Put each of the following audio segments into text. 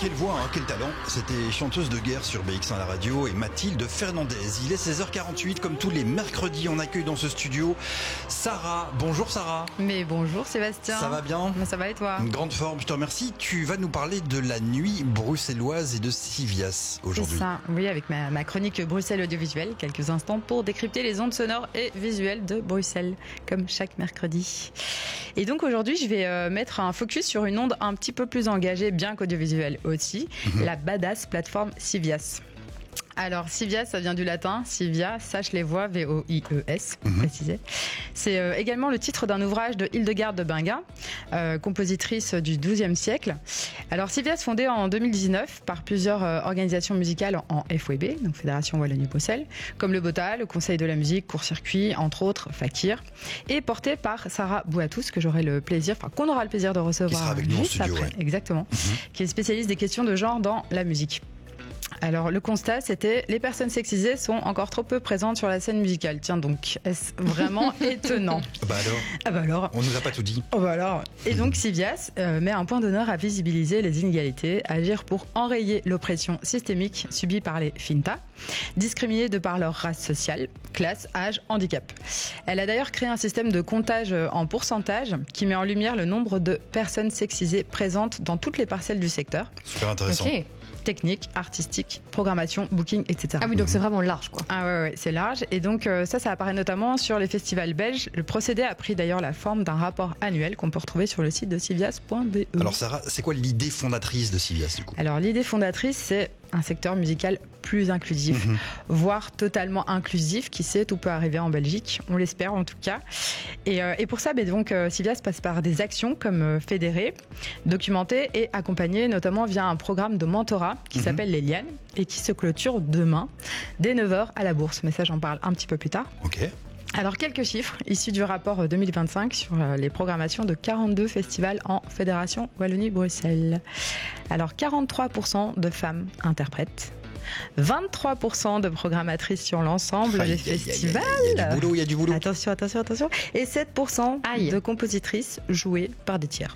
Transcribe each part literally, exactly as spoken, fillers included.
quelle voix, hein, quel talent. C'était chanteuse de guerre sur B X un à la radio et Mathilde Fernandez. Il est seize heures quarante-huit, comme tous les mercredis, on accueille dans ce studio Sarah. Bonjour Sarah. Mais bonjour Sébastien. Ça va bien? Ça va et toi? Une grande forme, je te remercie. Tu vas nous parler de la nuit bruxelloise et de Civias aujourd'hui. C'est ça, oui, avec ma, ma chronique Bruxelles audiovisuelle, quelques instants pour décrypter les ondes sonores et visuelles de Bruxelles, comme chaque mercredi. Et donc aujourd'hui, je vais euh, mettre un focus sur une onde un petit peu plus engagée, bien qu'audiovisuelle aussi, mmh. la badass plateforme Civias. Alors, Civias, ça vient du latin, Civia, sache les voix, V O I E S, pour mmh. préciser. C'est euh, également le titre d'un ouvrage de Hildegarde de Bingen, euh, compositrice du douzième siècle. Alors, Civias, fondée en deux mille dix-neuf par plusieurs euh, organisations musicales en F W B, donc Fédération Wallonie-Bruxelles, comme le BOTA, le Conseil de la musique, Court-Circuit, entre autres, Fakir, et portée par Sarah Bouatous, que j'aurai le plaisir, enfin, qu'on aura le plaisir de recevoir qui sera avec nous juste en studio, après, ouais. exactement, mmh. qui est spécialiste des questions de genre dans la musique. Alors, le constat, c'était les personnes sexisées sont encore trop peu présentes sur la scène musicale. Tiens donc, est-ce vraiment étonnant? Bah alors, ah bah alors On nous a pas tout dit. Oh bah alors. Et donc, Civias euh, met un point d'honneur à visibiliser les inégalités, agir pour enrayer l'oppression systémique subie par les Finta, discriminés de par leur race sociale, classe, âge, handicap. Elle a d'ailleurs créé un système de comptage en pourcentage qui met en lumière le nombre de personnes sexisées présentes dans toutes les parcelles du secteur. Super intéressant. Okay. Technique, artistique, programmation, booking, et cetera. Ah oui, donc c'est vraiment large, quoi. Ah ouais, ouais, c'est large. Et donc euh, ça, ça apparaît notamment sur les festivals belges. Le procédé a pris d'ailleurs la forme d'un rapport annuel qu'on peut retrouver sur le site de civias point b e. Alors Sarah, c'est quoi l'idée fondatrice de Civias du coup? Alors l'idée fondatrice, c'est un secteur musical plus inclusif, mmh. voire totalement inclusif. Qui sait, tout peut arriver en Belgique, on l'espère en tout cas. Et, euh, et pour ça, bah, donc, euh, Civias passe par des actions comme euh, fédérer, documenter et accompagner, notamment via un programme de mentorat qui mmh. s'appelle les Lianes et qui se clôture demain, dès neuf heures à la Bourse. Mais ça, j'en parle un petit peu plus tard. Ok. Alors, quelques chiffres issus du rapport deux mille vingt-cinq sur les programmations de quarante-deux festivals en Fédération Wallonie-Bruxelles. Alors, quarante-trois pour cent de femmes interprètes, vingt-trois pour cent de programmatrices sur l'ensemble aïe, des festivals. Il y a du boulot, il y a du boulot. Attention, attention, attention. Et sept pour cent aïe. de compositrices jouées par des tiers.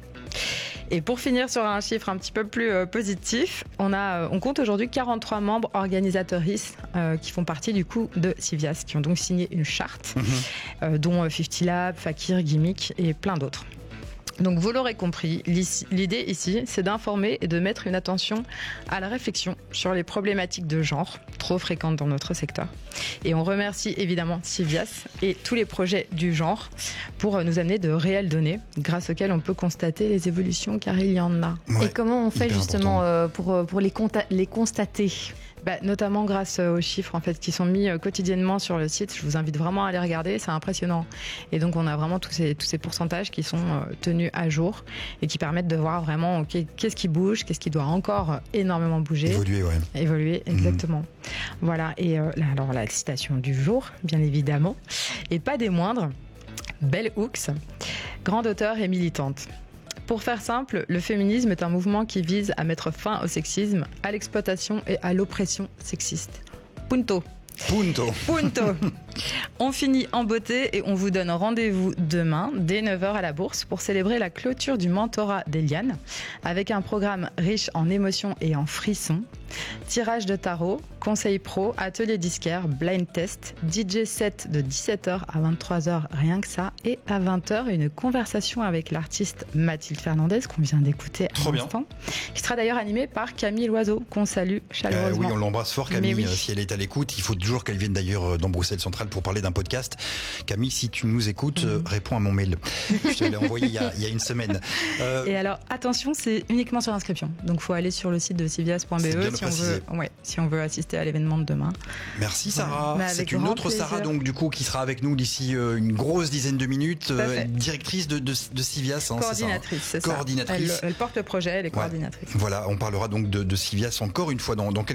Et pour finir sur un chiffre un petit peu plus euh, positif, on, a, on compte aujourd'hui quarante-trois membres organisatrices euh, qui font partie du coup de Civias, qui ont donc signé une charte, mmh. euh, dont fifty Lab, Fakir, Gimmick et plein d'autres. Donc vous l'aurez compris, l'idée ici, c'est d'informer et de mettre une attention à la réflexion sur les problématiques de genre, trop fréquentes dans notre secteur. Et on remercie évidemment Civias et tous les projets du genre pour nous amener de réelles données, grâce auxquelles on peut constater les évolutions, car il y en a. Ouais, et comment on fait justement euh, pour, pour les, les constater ? Bah, notamment grâce aux chiffres en fait, qui sont mis quotidiennement sur le site. Je vous invite vraiment à les regarder, c'est impressionnant. Et donc on a vraiment tous ces, tous ces pourcentages qui sont euh, tenus à jour et qui permettent de voir vraiment okay, qu'est-ce qui bouge, qu'est-ce qui doit encore énormément bouger. Évoluer, ouais. Évoluer, exactement. Mmh. Voilà, et euh, alors la citation du jour, bien évidemment, et pas des moindres, Bell Hooks, grande auteure et militante. Pour faire simple, le féminisme est un mouvement qui vise à mettre fin au sexisme, à l'exploitation et à l'oppression sexiste. Punto. Punto. Punto. On finit en beauté et on vous donne rendez-vous demain dès neuf heures à la Bourse pour célébrer la clôture du mentorat d'Eliane avec un programme riche en émotions et en frissons. Tirage de tarot, conseil pro, atelier disquaire, blind test, D J set de dix-sept heures à vingt-trois heures, rien que ça. Et à vingt heures, une conversation avec l'artiste Mathilde Fernandez qu'on vient d'écouter à l'instant, qui sera d'ailleurs animée par Camille Loiseau, qu'on salue chaleureusement. Euh, oui, on l'embrasse fort Camille, oui. si elle est à l'écoute. Il faut toujours qu'elle vienne d'ailleurs dans Bruxelles Centrale pour parler d'un podcast. Camille, si tu nous écoutes, mmh. euh, réponds à mon mail. Je te l'ai envoyé il y, a, il y a une semaine. Euh... Et alors, attention, c'est uniquement sur inscription. Donc, il faut aller sur le site de civias point b e si on, veut, ouais, si on veut assister à l'événement de demain. Merci Sarah. Ouais, c'est une autre plaisir. Sarah donc du coup qui sera avec nous d'ici euh, une grosse dizaine de minutes, euh, directrice de, de, de Civias. Hein, coordinatrice, c'est ça. Coordinatrice. Elle, elle porte le projet, elle est coordinatrice. Ouais. Voilà, on parlera donc de, de Civias encore une fois dans, dans quelques